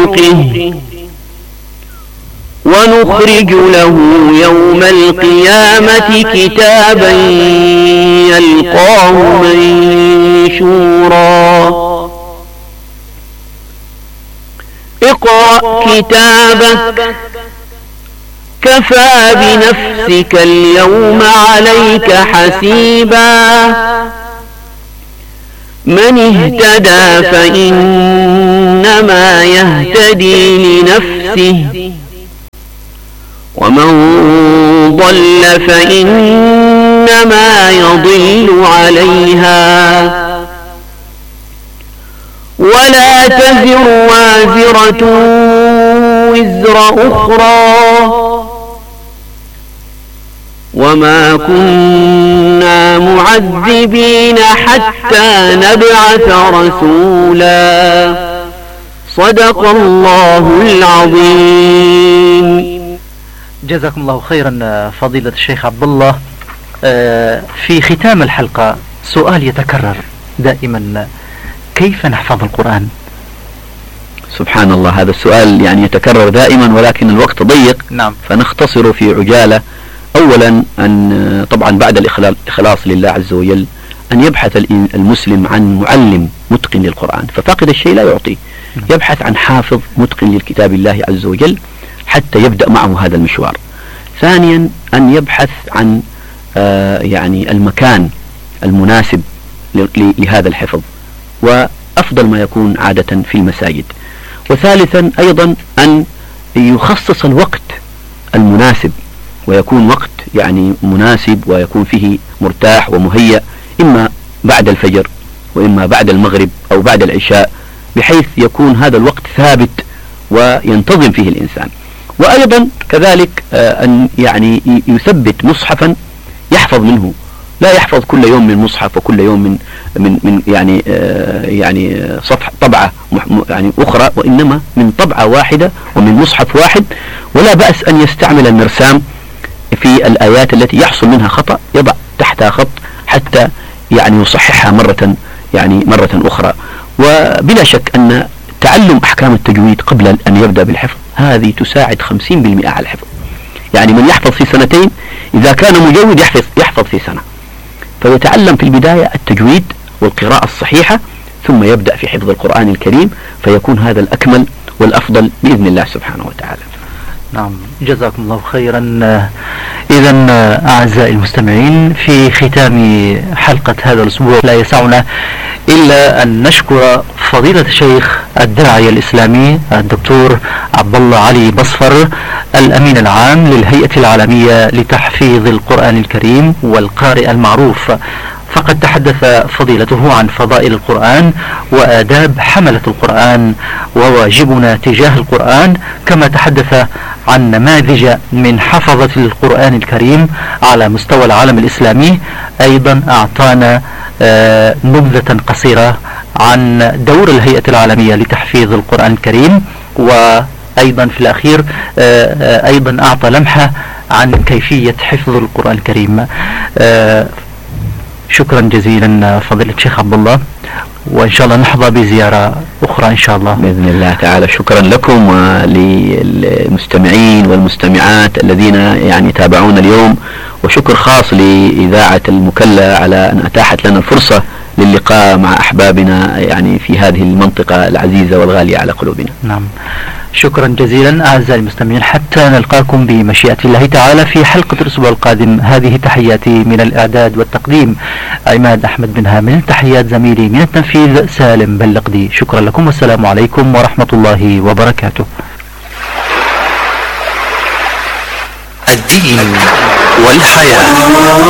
ونخرج له يوم القيامة كتابا يلقاه منشورا اقرأ كتابك كفى بنفسك اليوم عليك حسيبا من اهتدى فإنما يهتدي لنفسه ومن ضل فإنما يضل عليها ولا تزر وازرة وزر أخرى وما كنا معذبين حتى نبعث رسولا صدق الله العظيم. جزاكم الله خيرا فضيلة الشيخ عبد الله. في ختام الحلقة سؤال يتكرر دائما: كيف نحفظ القرآن؟ سبحان الله، هذا السؤال يعني يتكرر دائما ولكن الوقت ضيق. نعم. فنختصر في عجالة. أولا أن طبعا بعد الإخلاص لله عز وجل أن يبحث المسلم عن معلم متقن للقرآن، ففاقد الشيء لا يعطيه. يبحث عن حافظ متقن للكتاب الله عز وجل حتى يبدأ معه هذا المشوار. ثانيا أن يبحث عن يعني المكان المناسب لهذا الحفظ، وأفضل ما يكون عادة في المساجد. وثالثا أيضا أن يخصص الوقت المناسب، ويكون وقت يعني مناسب ويكون فيه مرتاح ومهيأ، إما بعد الفجر وإما بعد المغرب أو بعد العشاء، بحيث يكون هذا الوقت ثابت وينتظم فيه الإنسان. وأيضا كذلك أن يعني يثبت مصحفا يحفظ منه، لا يحفظ كل يوم من مصحف وكل يوم من يعني صفحة طبعة يعني أخرى، وإنما من طبعة واحدة ومن مصحف واحد. ولا بأس أن يستعمل المرسام في الآيات التي يحصل منها خطأ، يضع تحتها خط حتى يعني يصححها مرة أخرى. وبلا شك أن تعلم أحكام التجويد قبل أن يبدأ بالحفظ هذه تساعد 50% على الحفظ. يعني من يحفظ في سنتين إذا كان مجود يحفظ في سنة. فيتعلم في البداية التجويد والقراءة الصحيحة، ثم يبدأ في حفظ القرآن الكريم، فيكون هذا الأكمل والأفضل بإذن الله سبحانه وتعالى. نعم، جزاكم الله خيرا. إذا أعزائي المستمعين، في ختام حلقة هذا الأسبوع لا يسعنا إلا أن نشكر فضيلة الشيخ الداعية الإسلامي الدكتور عبد الله علي بصفر، الأمين العام للهيئة العالمية لتحفيظ القرآن الكريم والقارئ المعروف. فقد تحدث فضيلته عن فضائل القرآن وآداب حملة القرآن وواجبنا تجاه القرآن، كما تحدث عن نماذج من حفظة القرآن الكريم على مستوى العالم الإسلامي. أيضا أعطانا نبذة قصيرة عن دور الهيئة العالمية لتحفيظ القرآن الكريم، وأيضا في الأخير أيضا أعطى لمحة عن كيفية حفظ القرآن الكريم. شكرا جزيلا فضيلة الشيخ عبد الله، وإن شاء الله نحظى بزيارة أخرى إن شاء الله بإذن الله تعالى. شكرا لكم وللمستمعين والمستمعات الذين يعني تابعونا اليوم، وشكر خاص لإذاعة المكلا على أن أتاحت لنا الفرصة للقاء مع أحبابنا يعني في هذه المنطقة العزيزة والغالية على قلوبنا. نعم، شكرا جزيلا أعزائي المستمعين، حتى نلقاكم بمشيئة الله تعالى في حلقة الأسبوع القادم. هذه تحياتي من الإعداد والتقديم عماد أحمد بن هامل، تحيات زميلي من التنفيذ سالم بلقدي. شكرا لكم والسلام عليكم ورحمة الله وبركاته. الدين والحياة.